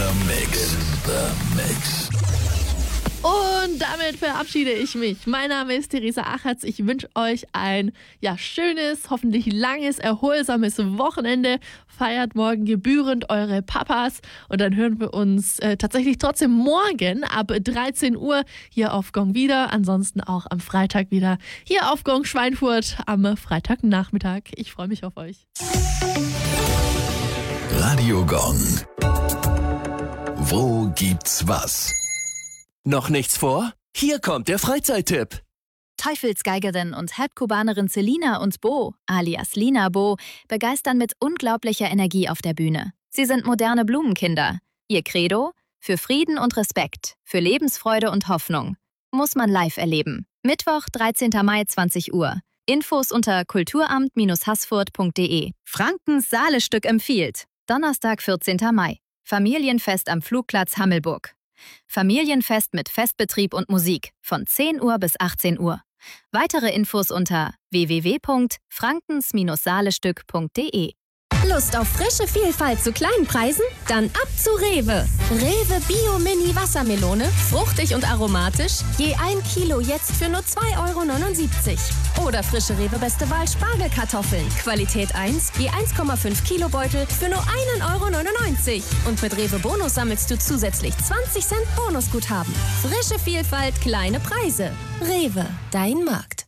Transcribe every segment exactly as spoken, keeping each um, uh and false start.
the mix. In the mix. Und damit verabschiede ich mich. Mein Name ist Theresa Achatz. Ich wünsche euch ein ja, schönes, hoffentlich langes, erholsames Wochenende. Feiert morgen gebührend eure Papas. Und dann hören wir uns äh, tatsächlich trotzdem morgen ab dreizehn Uhr hier auf Gong wieder. Ansonsten auch am Freitag wieder hier auf Gong Schweinfurt am Freitagnachmittag. Ich freue mich auf euch. Radio Gong. Wo gibt's was? Noch nichts vor? Hier kommt der Freizeittipp. Teufelsgeigerin und Headkubanerin Selina und Bo, alias Lina Bo, begeistern mit unglaublicher Energie auf der Bühne. Sie sind moderne Blumenkinder. Ihr Credo? Für Frieden und Respekt, für Lebensfreude und Hoffnung. Muss man live erleben. Mittwoch, dreizehnten Mai, zwanzig Uhr. Infos unter kulturamt haßfurt punkt de. Frankens Saalestück empfiehlt. Donnerstag, vierzehnten Mai. Familienfest am Flugplatz Hammelburg. Familienfest mit Festbetrieb und Musik von zehn Uhr bis achtzehn Uhr. Weitere Infos unter w w w punkt frankens saalestück punkt de. Lust auf frische Vielfalt zu kleinen Preisen? Dann ab zu Rewe. Rewe Bio Mini Wassermelone, fruchtig und aromatisch, je ein Kilo jetzt für nur zwei Euro neunundsiebzig. Oder frische Rewe Beste Wahl Spargelkartoffeln, Qualität eins, je eins Komma fünf Kilo Beutel für nur einen Euro neunundneunzig. Und mit Rewe Bonus sammelst du zusätzlich zwanzig Cent Bonusguthaben. Frische Vielfalt, kleine Preise. Rewe, dein Markt.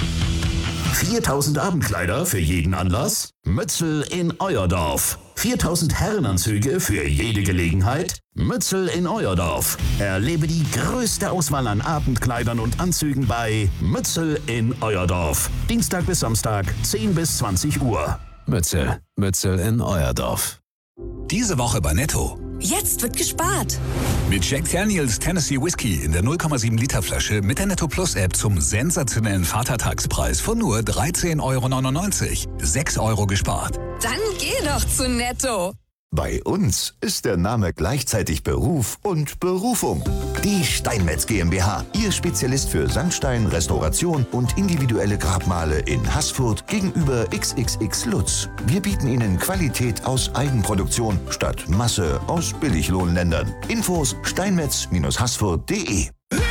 viertausend Abendkleider für jeden Anlass? Mützel in euer Dorf. viertausend Herrenanzüge für jede Gelegenheit? Mützel in euer Dorf. Erlebe die größte Auswahl an Abendkleidern und Anzügen bei Mützel in euer Dorf. Dienstag bis Samstag, zehn bis zwanzig Uhr. Mützel. Mützel in euer Dorf. Diese Woche bei Netto. Jetzt wird gespart. Mit Jack Daniels Tennessee Whiskey in der null Komma sieben Liter Flasche mit der Netto Plus App zum sensationellen Vatertagspreis von nur dreizehn Euro neunundneunzig. sechs Euro gespart. Dann geh doch zu Netto. Bei uns ist der Name gleichzeitig Beruf und Berufung. Die Steinmetz GmbH, Ihr Spezialist für Sandstein, Restauration und individuelle Grabmale in Haßfurt gegenüber X X X Lutz. Wir bieten Ihnen Qualität aus Eigenproduktion statt Masse aus Billiglohnländern. Infos steinmetz haßfurt punkt de.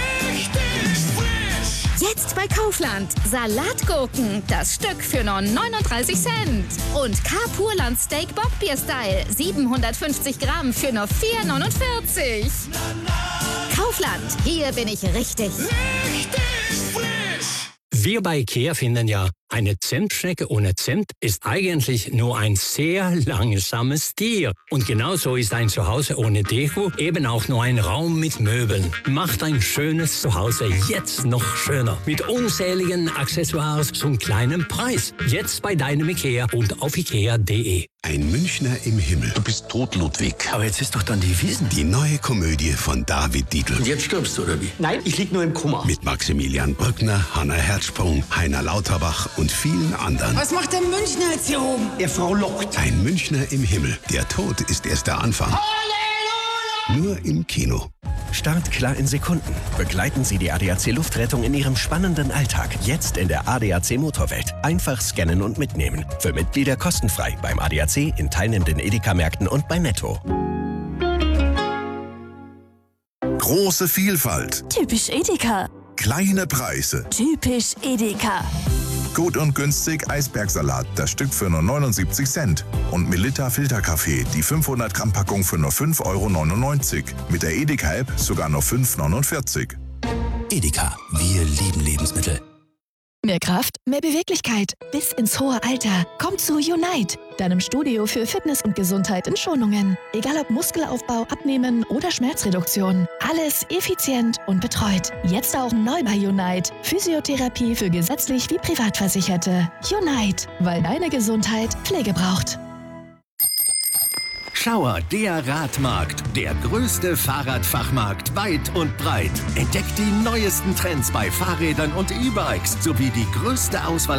Jetzt bei Kaufland. Salatgurken, das Stück für nur neununddreißig Cent. Und K-Purland Steak Bockbier Style, siebenhundertfünfzig Gramm für nur vier neunundvierzig. Kaufland, hier bin ich richtig. Wir bei IKEA finden ja, eine Zimtschnecke ohne Zimt ist eigentlich nur ein sehr langsames Tier. Und genauso ist ein Zuhause ohne Deko eben auch nur ein Raum mit Möbeln. Macht ein schönes Zuhause jetzt noch schöner. Mit unzähligen Accessoires zum kleinen Preis. Jetzt bei deinem IKEA und auf ikea punkt de. Ein Münchner im Himmel. Du bist tot, Ludwig. Aber jetzt ist doch dann die Wiesn. Die neue Komödie von David Dietl. Und jetzt stirbst du, oder wie? Nein, ich lieg nur im Koma. Mit Maximilian Brückner, Hannah Herzsprung, Heiner Lauterbach und vielen anderen. Was macht der Münchner jetzt hier oben? Er Frau lockt. Ein Münchner im Himmel. Der Tod ist erst der Anfang. Halleluja! Nur im Kino. Startklar in Sekunden. Begleiten Sie die A D A C Luftrettung in Ihrem spannenden Alltag. Jetzt in der A D A C Motorwelt. Einfach scannen und mitnehmen. Für Mitglieder kostenfrei beim A D A C, in teilnehmenden Edeka-Märkten und bei Netto. Große Vielfalt. Typisch Edeka. Kleine Preise. Typisch Edeka. Gut und günstig Eisbergsalat, das Stück für nur neunundsiebzig Cent. Und Melitta Filterkaffee, die fünfhundert Gramm Packung für nur fünf Euro neunundneunzig. Mit der Edeka-App sogar nur fünf Euro neunundvierzig. Edeka, wir lieben Lebensmittel. Mehr Kraft, mehr Beweglichkeit, bis ins hohe Alter. Komm zu Unite, deinem Studio für Fitness und Gesundheit in Schonungen. Egal ob Muskelaufbau, Abnehmen oder Schmerzreduktion. Alles effizient und betreut. Jetzt auch neu bei Unite. Physiotherapie für gesetzlich wie Privatversicherte. Unite, weil deine Gesundheit Pflege braucht. Schauer, der Radmarkt, der größte Fahrradfachmarkt weit und breit. Entdeckt die neuesten Trends bei Fahrrädern und E-Bikes sowie die größte Auswahl